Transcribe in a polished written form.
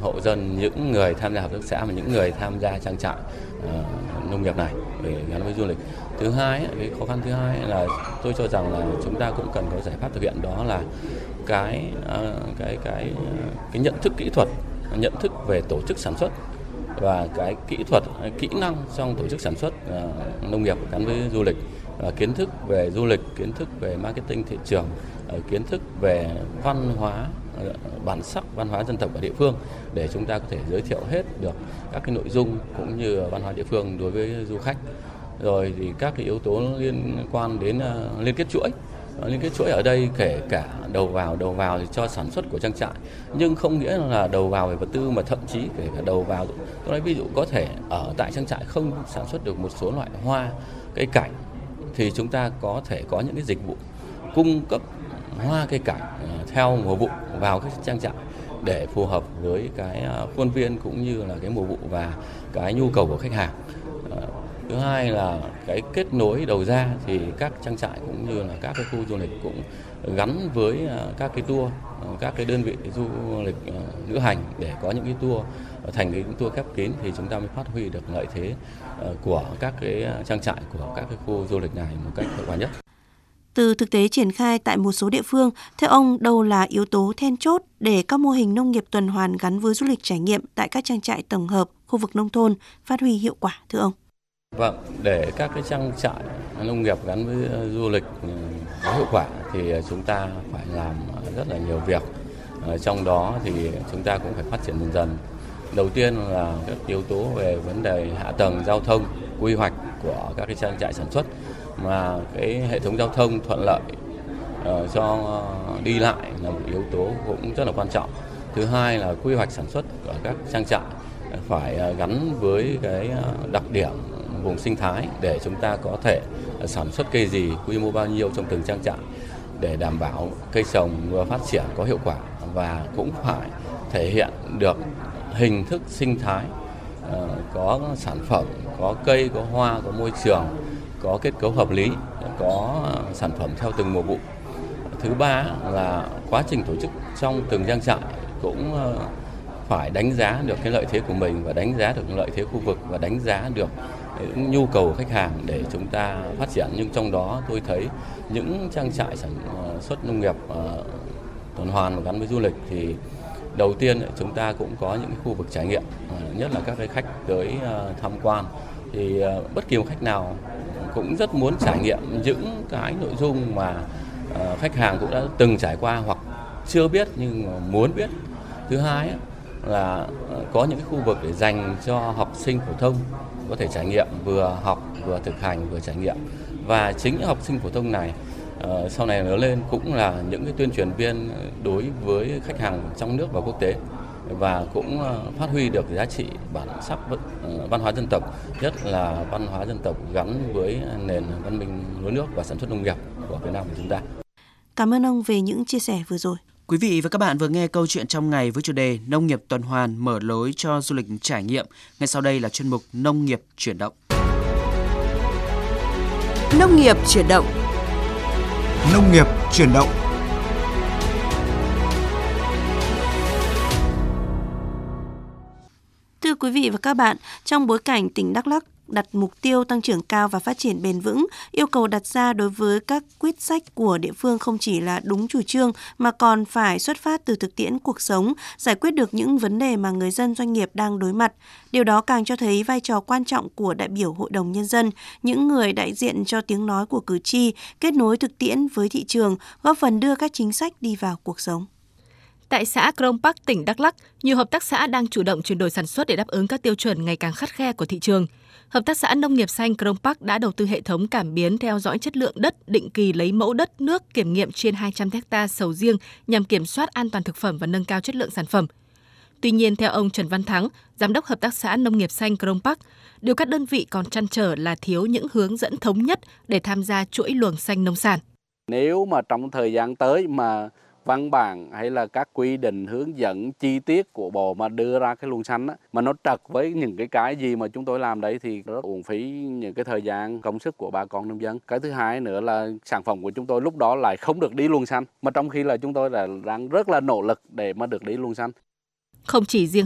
hộ dân, những người tham gia hợp tác xã và những người tham gia trang trại nông nghiệp này để gắn với du lịch. Thứ hai, cái khó khăn thứ hai là tôi cho rằng là chúng ta cũng cần có giải pháp thực hiện, đó là cái nhận thức kỹ thuật, nhận thức về tổ chức sản xuất và cái kỹ năng trong tổ chức sản xuất nông nghiệp gắn với du lịch, kiến thức về du lịch, kiến thức về marketing thị trường, kiến thức về văn hóa, bản sắc văn hóa dân tộc ở địa phương để chúng ta có thể giới thiệu hết được các cái nội dung cũng như văn hóa địa phương đối với du khách. Rồi thì các cái yếu tố liên quan đến liên kết chuỗi. Liên kết chuỗi ở đây kể cả đầu vào thì cho sản xuất của trang trại, nhưng không nghĩa là đầu vào về vật tư, mà thậm chí kể cả đầu vào, tôi nói ví dụ có thể ở tại trang trại không sản xuất được một số loại hoa, cây cảnh, thì chúng ta có thể có những cái dịch vụ cung cấp hoa cây cảnh theo mùa vụ vào các trang trại để phù hợp với cái khuôn viên cũng như là cái mùa vụ và cái nhu cầu của khách hàng. Thứ hai là cái kết nối đầu ra, thì các trang trại cũng như là các cái khu du lịch cũng gắn với các cái tour, các cái đơn vị du lịch lữ hành để có những cái tour thành cái tour khép kín, thì chúng ta mới phát huy được lợi thế của các cái trang trại, của các cái khu du lịch này một cách hiệu quả nhất. Từ thực tế triển khai tại một số địa phương, theo ông, đâu là yếu tố then chốt để các mô hình nông nghiệp tuần hoàn gắn với du lịch trải nghiệm tại các trang trại tổng hợp, khu vực nông thôn phát huy hiệu quả, thưa ông? Vâng, để các cái trang trại nông nghiệp gắn với du lịch có hiệu quả thì chúng ta phải làm rất là nhiều việc. Trong đó thì chúng ta cũng phải phát triển dần dần. Đầu tiên là các yếu tố về vấn đề hạ tầng giao thông, quy hoạch của các cái trang trại sản xuất, mà cái hệ thống giao thông thuận lợi cho đi lại là một yếu tố cũng rất là quan trọng. Thứ hai là quy hoạch sản xuất ở các trang trại phải gắn với cái đặc điểm vùng sinh thái để chúng ta có thể sản xuất cây gì, quy mô bao nhiêu trong từng trang trại để đảm bảo cây trồng vừa phát triển có hiệu quả, và cũng phải thể hiện được hình thức sinh thái, có sản phẩm, có cây, có hoa, có môi trường, có kết cấu hợp lý, có sản phẩm theo từng mùa vụ. Thứ ba là quá trình tổ chức trong từng trang trại cũng phải đánh giá được cái lợi thế của mình và đánh giá được lợi thế khu vực và đánh giá được nhu cầu của khách hàng để chúng ta phát triển. Nhưng trong đó tôi thấy những trang trại sản xuất nông nghiệp tuần hoàn và gắn với du lịch thì đầu tiên chúng ta cũng có những cái khu vực trải nghiệm, nhất là các cái khách tới tham quan, thì bất kỳ một khách nào cũng rất muốn trải nghiệm những cái nội dung mà khách hàng cũng đã từng trải qua hoặc chưa biết nhưng mà muốn biết. Thứ hai là có những cái khu vực để dành cho học sinh phổ thông có thể trải nghiệm, vừa học vừa thực hành vừa trải nghiệm, và chính những học sinh phổ thông này sau này lớn lên cũng là những cái tuyên truyền viên đối với khách hàng trong nước và quốc tế, và cũng phát huy được giá trị bản sắc văn hóa dân tộc, nhất là văn hóa dân tộc gắn với nền văn minh lúa nước và sản xuất nông nghiệp của Việt Nam của chúng ta. Cảm ơn ông về những chia sẻ vừa rồi. Quý vị và các bạn vừa nghe câu chuyện trong ngày với chủ đề Nông nghiệp tuần hoàn mở lối cho du lịch trải nghiệm. Ngay sau đây là chuyên mục Nông nghiệp chuyển động. Nông nghiệp chuyển động. Nông nghiệp chuyển động. Thưa quý vị và các bạn, trong bối cảnh tỉnh Đắk Lắk đặt mục tiêu tăng trưởng cao và phát triển bền vững, yêu cầu đặt ra đối với các quyết sách của địa phương không chỉ là đúng chủ trương mà còn phải xuất phát từ thực tiễn cuộc sống, giải quyết được những vấn đề mà người dân doanh nghiệp đang đối mặt. Điều đó càng cho thấy vai trò quan trọng của đại biểu Hội đồng Nhân dân, những người đại diện cho tiếng nói của cử tri, kết nối thực tiễn với thị trường, góp phần đưa các chính sách đi vào cuộc sống. Tại xã Krông Park, tỉnh Đắk Lắk, nhiều hợp tác xã đang chủ động chuyển đổi sản xuất để đáp ứng các tiêu chuẩn ngày càng khắt khe của thị trường. Hợp tác xã Nông nghiệp xanh Krông Park đã đầu tư hệ thống cảm biến theo dõi chất lượng đất, định kỳ lấy mẫu đất, nước, kiểm nghiệm trên 200 ha sầu riêng nhằm kiểm soát an toàn thực phẩm và nâng cao chất lượng sản phẩm. Tuy nhiên, theo ông Trần Văn Thắng, Giám đốc Hợp tác xã Nông nghiệp xanh Krông Park, điều các đơn vị còn trăn trở là thiếu những hướng dẫn thống nhất để tham gia chuỗi luồng xanh nông sản. Nếu mà trong thời gian tới mà văn bản hay là các quy định hướng dẫn chi tiết của Bộ mà đưa ra cái luồng xanh á, mà nó trật với những cái gì mà chúng tôi làm đấy thì rất uổng phí những cái thời gian công sức của bà con nông dân. Cái thứ hai nữa là sản phẩm của chúng tôi lúc đó lại không được đi luồng xanh, mà trong khi là chúng tôi là đang rất là nỗ lực để mà được đi luồng xanh. Không chỉ riêng